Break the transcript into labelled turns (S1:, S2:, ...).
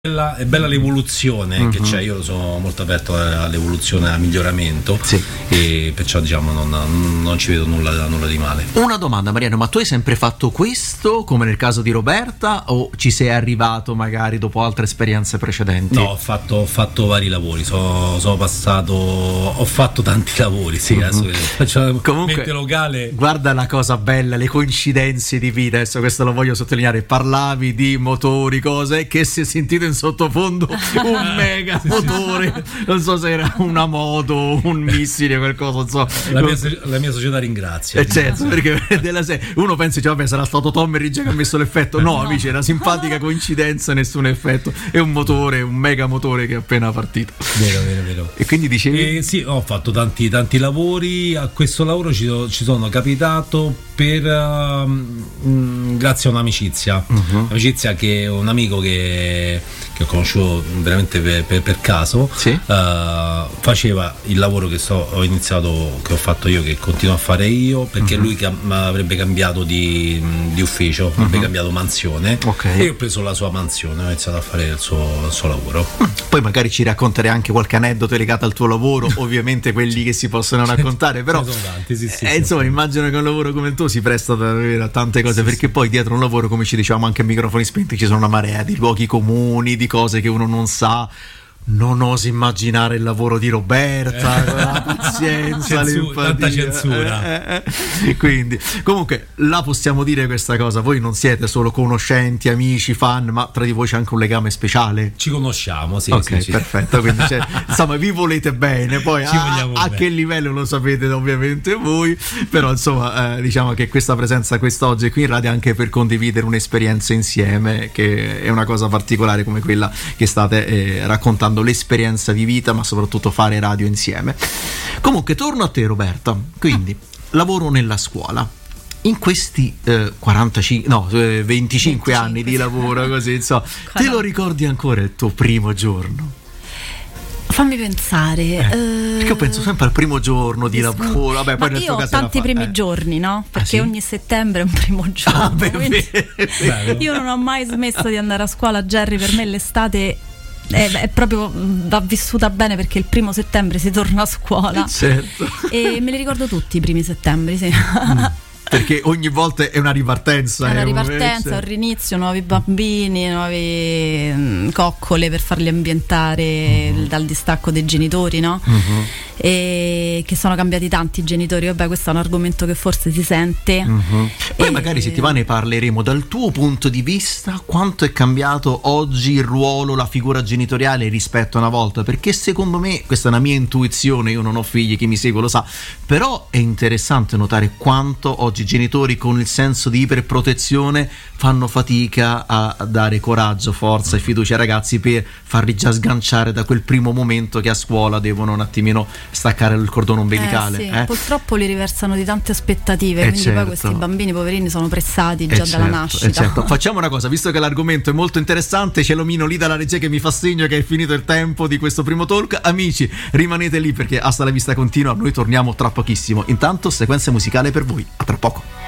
S1: È bella l'evoluzione che c'è, io sono molto aperto all'evoluzione, al miglioramento, sì. E perciò diciamo non ci vedo nulla di male.
S2: Una domanda, Mariano, ma tu hai sempre fatto questo come nel caso di Roberta o ci sei arrivato magari dopo altre esperienze precedenti?
S1: No, ho fatto vari lavori, sono passato, ho fatto tanti lavori, sì, adesso faccio
S2: comunque
S1: mente locale.
S2: Guarda la cosa bella, le coincidenze di vita, adesso questo lo voglio sottolineare, parlavi di motori, cose che si è sentito in sottofondo un mega motore, non so se era una moto, un missile, qualcosa, non so.
S1: La mia società ringrazia.
S2: Certo, perché uno pensa, vabbè, sarà stato Tom Ridge che ha messo l'effetto. No, amici, era simpatica coincidenza, nessun effetto. È un motore, un mega motore che è appena partito.
S1: Vero.
S2: E quindi dicevi?
S1: Sì, ho fatto tanti lavori. A questo lavoro ci sono capitato grazie a un'amicizia. Un'amicizia che un amico che ho conosciuto veramente per caso, sì. Faceva il lavoro che ho iniziato, che ho fatto io, che continuo a fare io, perché lui avrebbe cambiato di ufficio, avrebbe cambiato mansione, e io ho preso la sua mansione, ho iniziato a fare il suo lavoro.
S2: Poi magari ci racconterai anche qualche aneddoto legato al tuo lavoro, ovviamente quelli che si possono raccontare, però
S1: sono tanti, sì,
S2: insomma, immagino che un lavoro come il tuo si presta a tante cose, perché poi dietro un lavoro, come ci dicevamo anche a microfoni spenti, ci sono una marea di luoghi comuni, di cose che uno non sa. Non oso immaginare il lavoro di Roberta, la pazienza,
S1: tanta censura.
S2: Quindi, comunque, la possiamo dire questa cosa: voi non siete solo conoscenti, amici, fan, ma tra di voi c'è anche un legame speciale.
S1: Ci conosciamo, sì.
S2: Ok,
S1: sì.
S2: Perfetto. Quindi, insomma, vi volete bene. Poi a che livello lo sapete, ovviamente voi. Però, insomma, diciamo che questa presenza quest'oggi qui in radio è anche per condividere un'esperienza insieme, che è una cosa particolare come quella che state raccontando. L'esperienza di vita, ma soprattutto fare radio insieme. Comunque torno a te, Roberta. Quindi lavoro nella scuola. In questi 25 anni di lavoro, così insomma, te lo ricordi ancora il tuo primo giorno?
S3: Fammi pensare,
S2: perché io penso sempre al primo giorno di lavoro. Vabbè, poi
S3: io ho tanti primi giorni, no? Perché ogni settembre è un primo giorno. Io non ho mai smesso di andare a scuola, Jerry. Per me l'estate è proprio, va vissuta bene, perché il 1 settembre si torna a scuola.
S2: Certo.
S3: E me li ricordo tutti i primi settembre, sì.
S2: Perché ogni volta è una ripartenza.
S3: È una ripartenza, un rinizio, nuovi bambini, nuove coccole per farli ambientare dal distacco dei genitori, no? E che sono cambiati tanti i genitori. Vabbè, questo è un argomento che forse si sente.
S2: Poi magari settimana ne parleremo. Dal tuo punto di vista, quanto è cambiato oggi il ruolo, la figura genitoriale rispetto a una volta? Perché secondo me, questa è una mia intuizione, io non ho figli, chi mi segue lo sa, però è interessante notare quanto oggi i genitori, con il senso di iperprotezione, fanno fatica a dare coraggio, forza e fiducia ai ragazzi per farli già sganciare da quel primo momento che a scuola devono un attimino staccare il cordone ombelicale.
S3: Sì. Purtroppo li riversano di tante aspettative, quindi poi questi bambini poverini sono pressati già dalla nascita.
S2: Facciamo una cosa, visto che l'argomento è molto interessante, ce lo mino lì dalla regia che mi fa segno che è finito il tempo di questo primo talk. Amici, rimanete lì perché Hasta la vista continua, noi torniamo tra pochissimo. Intanto sequenza musicale per voi, a tra poco.